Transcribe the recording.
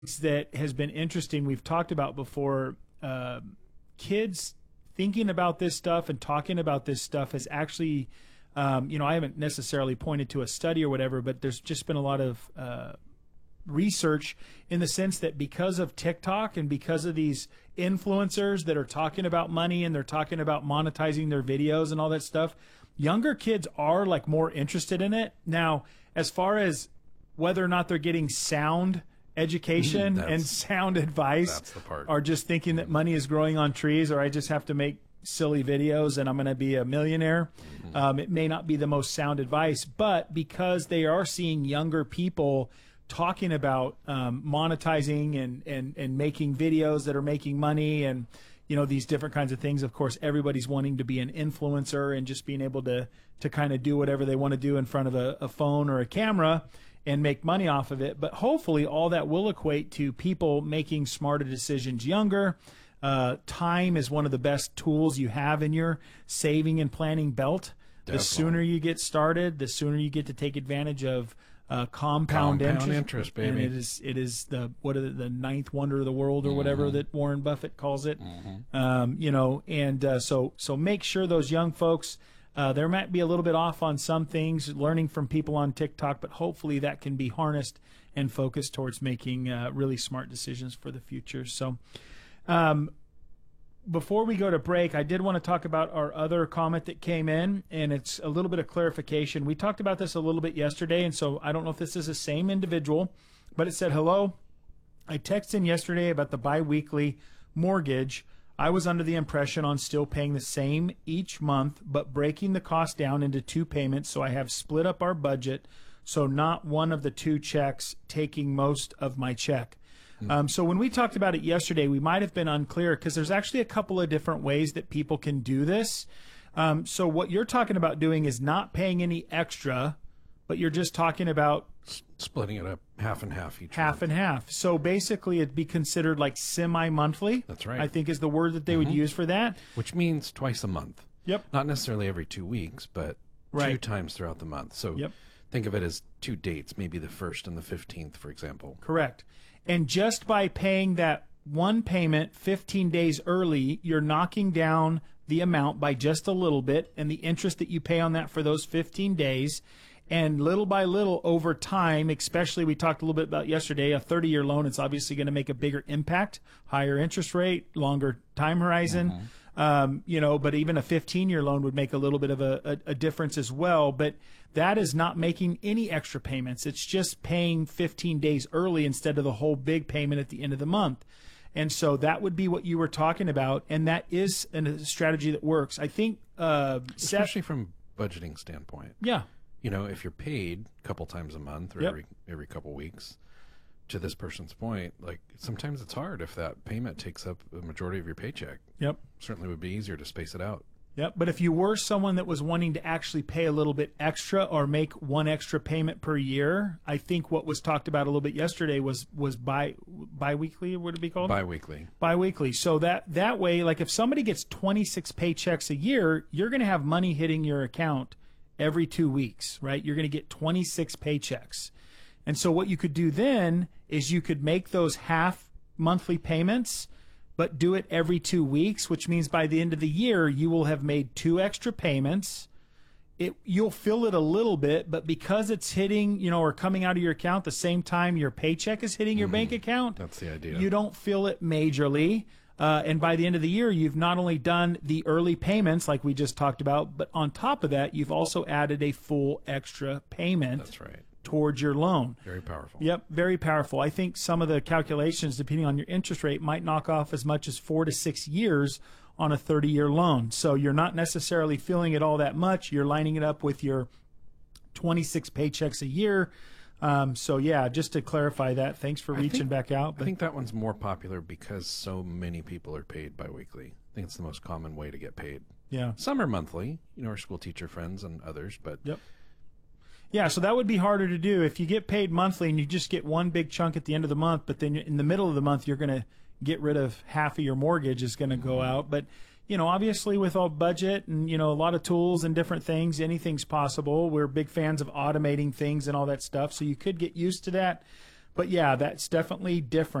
that has been interesting, we've talked about before, kids thinking about this stuff and talking about this stuff has actually, I haven't necessarily pointed to a study or whatever, but there's just been a lot of research in the sense that because of TikTok and because of these influencers that are talking about money and they're talking about monetizing their videos and all that stuff, younger kids are like more interested in it. Now, as far as whether or not they're getting sound education and sound advice, that's the part. Or just thinking that money is growing on trees, or I just have to make silly videos and I'm going to be a millionaire. It may not be the most sound advice, but because they are seeing younger people talking about monetizing and making videos that are making money and these different kinds of things. Of course, everybody's wanting to be an influencer and just being able to kind of do whatever they want to do in front of a phone or a camera and make money off of it. But hopefully all that will equate to people making smarter decisions younger. Time is one of the best tools you have in your saving and planning belt. Definitely. The sooner you get started, the sooner you get to take advantage of compound interest, baby. And it is the ninth wonder of the world or whatever that Warren Buffett calls it. So make sure those young folks, there might be a little bit off on some things, learning from people on TikTok, but hopefully that can be harnessed and focused towards making really smart decisions for the future. So before we go to break, I did want to talk about our other comment that came in, and it's a little bit of clarification. We talked about this a little bit yesterday, and so I don't know if this is the same individual, but it said, "Hello, I texted in yesterday about the biweekly mortgage. I was under the impression on still paying the same each month, but breaking the cost down into 2 payments, so I have split up our budget, so not one of the 2 checks taking most of my check." So when we talked about it yesterday, we might have been unclear because there's actually a couple of different ways that people can do this. So what you're talking about doing is not paying any extra, but you're just talking about splitting it up half and half each half month. and half. So basically it'd be considered like semi-monthly. That's right. I think is the word that they would use for that. Which means twice a month. Yep. Not necessarily every 2 weeks, but 2 times throughout the month. So think of it as 2 dates, maybe the 1st and the 15th, for example. Correct. And just by paying that one payment 15 days early, you're knocking down the amount by just a little bit and the interest that you pay on that for those 15 days. And little by little over time, especially we talked a little bit about yesterday, a 30-year loan, it's obviously going to make a bigger impact, higher interest rate, longer time horizon. But even a 15-year loan would make a little bit of a difference as well. But that is not making any extra payments. It's just paying 15 days early instead of the whole big payment at the end of the month. And so that would be what you were talking about. And that is a strategy that works. I think, especially from budgeting standpoint. Yeah. If you're paid a couple times a month or every couple weeks, to this person's point, like sometimes it's hard if that payment takes up the majority of your paycheck. Yep. Certainly would be easier to space it out. Yep. But if you were someone that was wanting to actually pay a little bit extra or make one extra payment per year, I think what was talked about a little bit yesterday was biweekly. What would it be called? Biweekly. Biweekly. So that way, like if somebody gets 26 paychecks a year, you're going to have money hitting your account every 2 weeks, right? You're going to get 26 paychecks. And so what you could do then is you could make those half monthly payments, but do it every 2 weeks, which means by the end of the year, you will have made 2 extra payments. You'll feel it a little bit, but because it's hitting, or coming out of your account the same time your paycheck is hitting your bank account, that's the idea. You don't feel it majorly. And by the end of the year, you've not only done the early payments like we just talked about, but on top of that, you've also added a full extra payment. That's right. Towards your loan. Very powerful. Yep, very powerful. I think some of the calculations, depending on your interest rate, might knock off as much as 4 to 6 years on a 30-year loan. So you're not necessarily feeling it all that much. You're lining it up with your 26 paychecks a year. Just to clarify that, thanks for reaching back out. I think that one's more popular because so many people are paid biweekly. I think it's the most common way to get paid. Yeah. Some are monthly, our school teacher friends and others, but Yep. Yeah, so that would be harder to do. If you get paid monthly and you just get one big chunk at the end of the month, but then in the middle of the month you're going to get rid of half of your mortgage is going to go out. But, obviously with all budget and, a lot of tools and different things, anything's possible. We're big fans of automating things and all that stuff, so you could get used to that. But yeah, that's definitely different.